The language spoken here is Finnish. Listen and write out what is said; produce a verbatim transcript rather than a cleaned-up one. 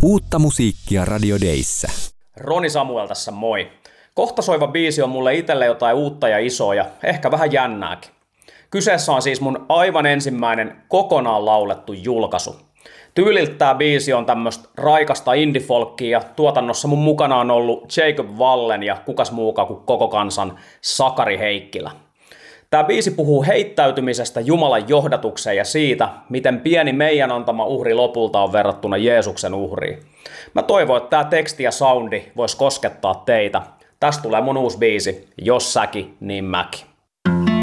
Uutta musiikkia Radio Dayssä. Roni Samuel tässä moi. Kohta soiva biisi on mulle itselle jotain uutta ja isoa ja ehkä vähän jännääkin. Kyseessä on siis mun aivan ensimmäinen kokonaan laulettu julkaisu. Tyyliltä tää biisi on tämmöstä raikasta indie-folkkia ja tuotannossa mun mukana on ollut Jacob Wallen ja kukas muukaan kuin koko kansan Sakari Heikkilä. Tää biisi puhuu heittäytymisestä Jumalan johdatukseen ja siitä, miten pieni meidän antama uhri lopulta on verrattuna Jeesuksen uhriin. Mä toivon, että tää teksti ja soundi vois koskettaa teitä. Tästä tulee mun uusi biisi, Jos säkin, niin mäkin.